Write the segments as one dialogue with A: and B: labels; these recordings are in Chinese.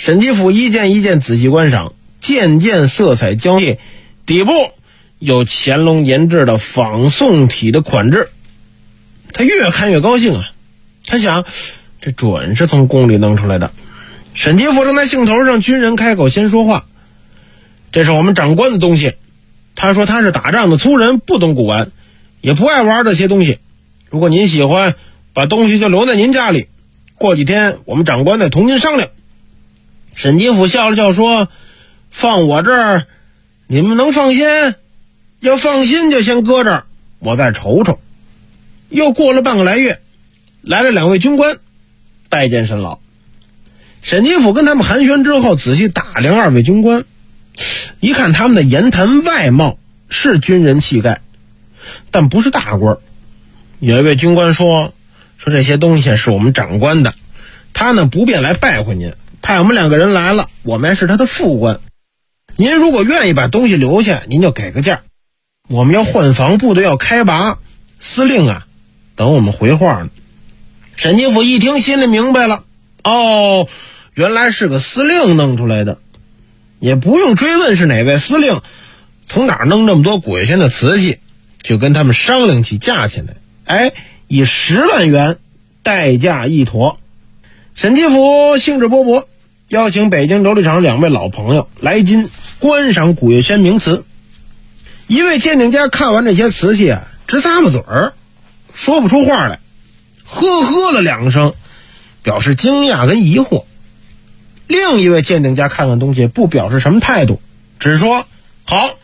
A: 沈吉甫一件一件仔细观赏，件件色彩娇艳，底部有乾隆研制的仿宋体的款制。他越看越高兴啊，他想这准是从宫里弄出来的。沈吉甫正在兴头上，军人开口先说话：这是我们长官的东西。他说他是打仗的粗人，不懂古玩，也不爱玩这些东西。如果您喜欢，把东西就留在您家里，过几天我们长官再同您商量。沈吉甫笑了笑说：放我这儿你们能放心？要放心就先搁这儿，我再瞅瞅。又过了半个来月，来了2位军官拜见沈老。沈吉甫跟他们寒暄之后，仔细打量2位军官，一看他们的言谈外貌是军人气概，但不是大官。有一位军官说这些东西是我们长官的，他呢不便来拜会您，派我们2个人来了，我们是他的副官。您如果愿意把东西留下，您就给个价。我们要换防，部队要开拔，司令啊等我们回话呢。沈吉甫一听心里明白了，哦，原来是个司令弄出来的，也不用追问是哪位司令，从哪儿弄这么多鬼炫的瓷器，就跟他们商量起价钱来。以10万元代价一妥。沈吉甫兴致勃勃，邀请北京琉璃厂2位老朋友来京观赏古月轩名瓷。一位鉴定家看完这些瓷器啊，直咂巴嘴儿，说不出话来，呵了2声，表示惊讶跟疑惑。另一位鉴定家看看东西，不表示什么态度，只说好。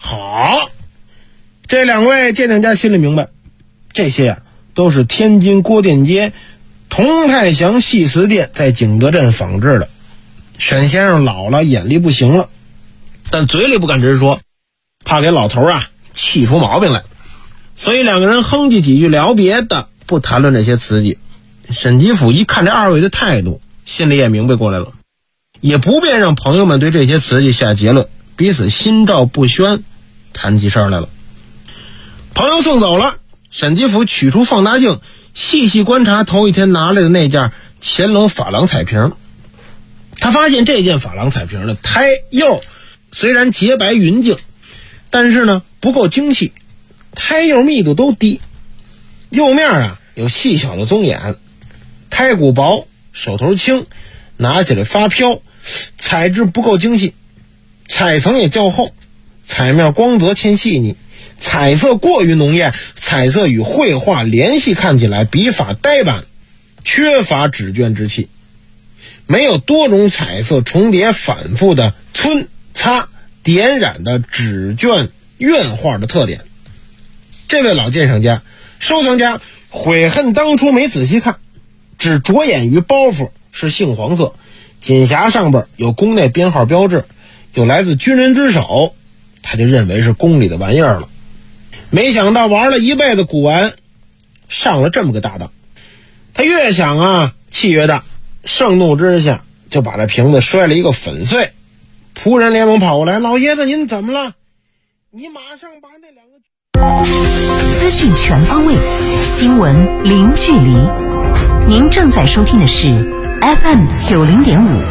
A: 这2位鉴定家心里明白，这些都是天津郭店街同泰祥细瓷店在景德镇仿制的。沈先生老了，眼力不行了，但嘴里不敢直说，怕给老头气出毛病来，所以2个人哼唧几句聊别的，不谈论这些瓷器。沈吉甫一看这2位的态度，心里也明白过来了，也不便让朋友们对这些瓷器下结论，彼此心照不宣，谈起事儿来了。朋友送走了，沈吉甫取出放大镜，细细观察头一天拿来的那件乾隆珐琅彩瓶。他发现这件珐琅彩瓶的胎釉虽然洁白匀净，但是呢不够精细，胎釉密度都低，釉面有细小的棕眼，胎骨薄，手头轻，拿起来发飘，彩质不够精细，彩层也较厚，彩面光泽欠细腻，彩色过于浓艳，彩色与绘画联系看起来笔法呆板，缺乏纸卷之气，没有多种彩色重叠反复的皴擦点染的纸卷院画的特点。这位老鉴赏家收藏家悔恨当初没仔细看，只着眼于包袱是杏黄色，锦匣上边有宫内编号标志，有来自军人之手，他就认为是宫里的玩意儿了。没想到玩了一辈子古玩，上了这么个大当。他越想气越大，盛怒之下就把这瓶子摔了一个粉碎。仆人连忙跑过来：老爷子您怎么了？你马上把那2个。
B: 资讯全方位，新闻零距离。您正在收听的是 FM 90.5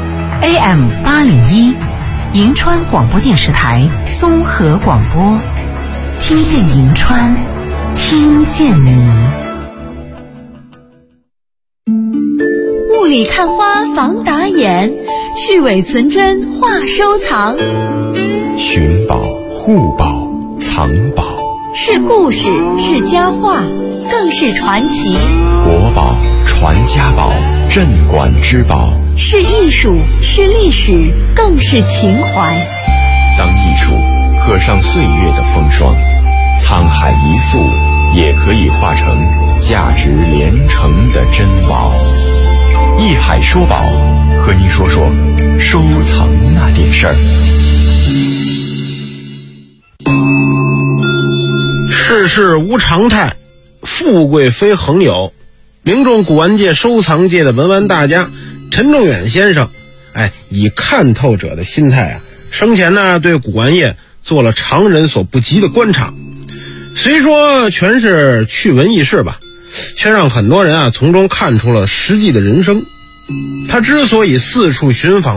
B: AM 801银川广播电视台综合广播，听见银川，听见你。
C: 雾里看花防打眼，去伪存真话收藏。
D: 寻宝、护宝、藏宝，
C: 是故事，是佳话，更是传奇。
D: 国宝、传家宝、镇馆之宝，
C: 是艺术，是历史，更是情怀。
D: 当艺术刻上岁月的风霜，沧海一粟也可以化成价值连城的珍宝。艺海说宝，和您说说收藏那点事儿。
A: 世事无常态，富贵非恒有。名众古玩界收藏界的文玩大家陈仲远先生，以看透者的心态生前呢对古玩业做了常人所不及的观察。虽说全是趣闻轶事吧，却让很多人从中看出了实际的人生。他之所以四处寻访